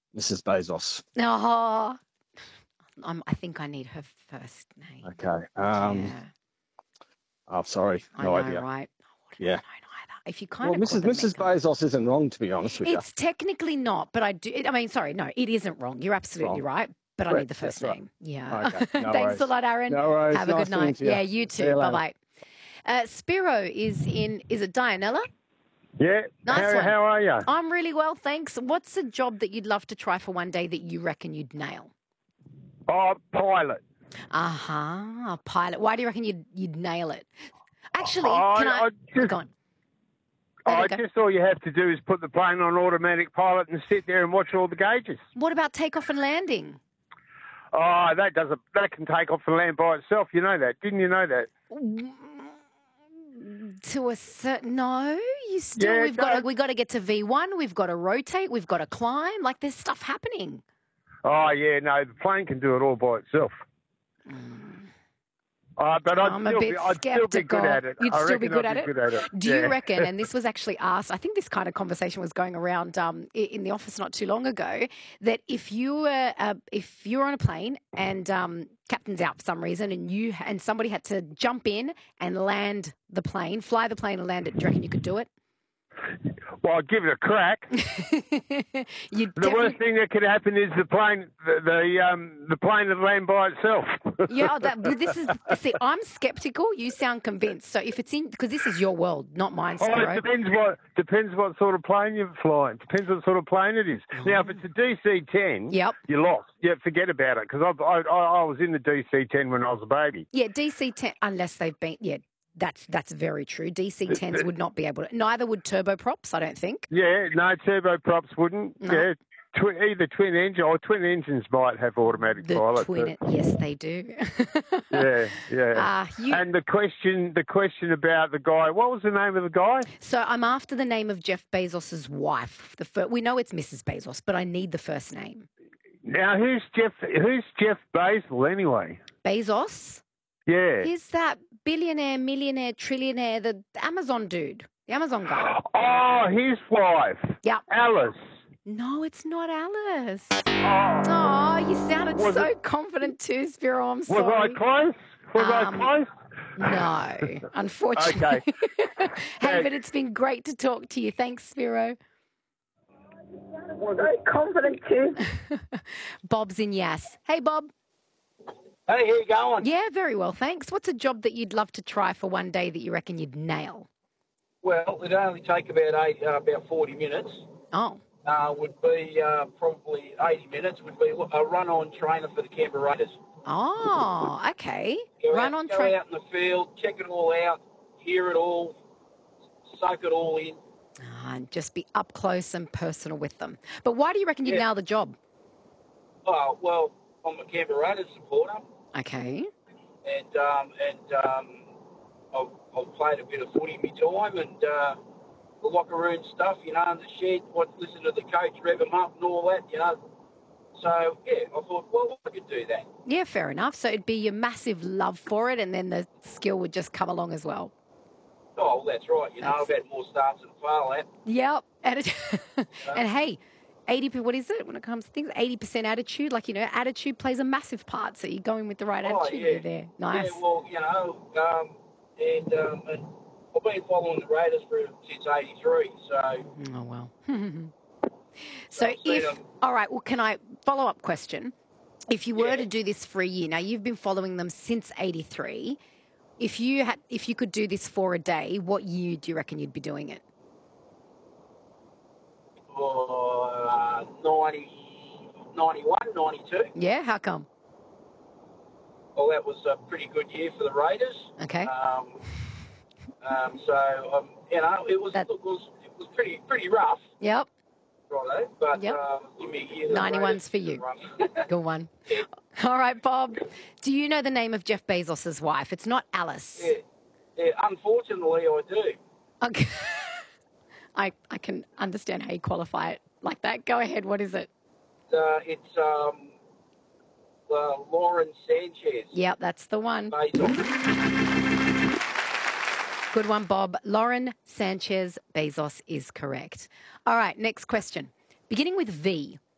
Mrs. Bezos. Oh, I think I need her first name. Okay. Yeah. I'm sorry. No I know, idea. right? I wouldn't Yeah. have known either. If you kind Well, of got the Mrs. Bezos isn't wrong, to be honest with you. It's technically not, but I do. I mean, sorry, no, it isn't wrong. You're absolutely right, but I need the first That's right. name. Yeah. Okay. No Thanks worries. a lot, Aaron. No worries. Have a Nice good talking night. to you. Yeah, you See too. you later. Bye-bye. Spiro is it Dianella? Yeah. Nice one. How are you? I'm really well, thanks. What's a job that you'd love to try for one day that you reckon you'd nail? Oh, pilot. Pilot. Why do you reckon you'd nail it? Actually, go on. I just all you have to do is put the plane on automatic pilot and sit there and watch all the gauges. What about takeoff and landing? Oh, that can take off and land by itself. You know that, didn't you know that? To a certain we've got to get to V1. We've got to rotate. We've got to climb. Like there's stuff happening. Oh yeah, no, the plane can do it all by itself. But I'm a bit skeptical. I'd still be good at it. You'd still be good at it? Do you Yeah. reckon, and this was actually asked, I think this kind of conversation was going around in the office not too long ago, that if you're on a plane and captain's out for some reason and somebody had to jump in and land the plane, fly the plane and land it, do you reckon you could do it? Well, I'd give it a crack. The worst thing that could happen is the plane would land by itself. Yeah, see, I'm skeptical. You sound convinced. So if it's because this is your world, not mine, Spiro. It depends what sort of plane you're flying. Depends what sort of plane it is. Now, if it's a DC-10, you're lost. Yeah, forget about it. Because I was in the DC-10 when I was a baby. Yeah, DC-10, unless they've been, That's very true. DC-10s would not be able to. Neither would turboprops, I don't think. Yeah, no, turboprops wouldn't. No. Yeah, either twin engine or twin engines might have automatic pilot. Yes, they do. Yeah. And the question about the guy. What was the name of the guy? So I'm after the name of Jeff Bezos's wife. We know it's Mrs. Bezos, but I need the first name. Now, who's Jeff Bezos anyway? Bezos? Yeah. He's that billionaire, millionaire, trillionaire, the Amazon dude, the Amazon guy. Oh, his wife. Yeah. Alice. No, it's not Alice. Oh, you sounded so confident too, Spiro. I'm sorry. Was I close? I close? No, unfortunately. Okay. Hey, but it's been great to talk to you. Thanks, Spiro. Was I confident too? Bob's in Yass. Hey, Bob. Hey, how you going? Yeah, very well, thanks. What's a job that you'd love to try for one day that you reckon you'd nail? Well, it'd only take about 40 minutes. Oh. Would be probably 80 minutes. Would be a run-on trainer for the Canberra Raiders. Oh, okay. Go out in the field, check it all out, hear it all, soak it all in. And just be up close and personal with them. But why do you reckon you'd nail the job? Oh, well, I'm a Canberra Raiders supporter. Okay. And I've played a bit of footy in my time and the locker room stuff, in the shed, listen to the coach, rev them up and all that, So, yeah, I thought, well, I could do that. Yeah, fair enough. So it'd be your massive love for it and then the skill would just come along as well. Oh, well, that's right. I've had more starts than Farlap. Yep. And hey, 80%, what is it when it comes to things? 80% attitude. Attitude plays a massive part. So you're going with the right attitude you're there. Nice. Yeah, well, and I've been following the Raiders since '83. So. Oh well. So all right. Well, can I follow up question? If you were to do this for a year, now you've been following them since '83. If you could do this for a day, what year do you reckon you'd be doing it? 91, 92. Yeah, how come? Well, that was a pretty good year for the Raiders. Okay. It was pretty rough. Yep. Righto, but give me a year. 91's for you. Good one. Yeah. All right, Bob. Do you know the name of Jeff Bezos' wife? It's not Alice. Yeah, unfortunately, I do. Okay. I can understand how you qualify it like that. Go ahead. What is it? It's Lauren Sanchez. Yep, that's the one. Bezos. Good one, Bob. Lauren Sanchez Bezos is correct. All right, next question. Beginning with V,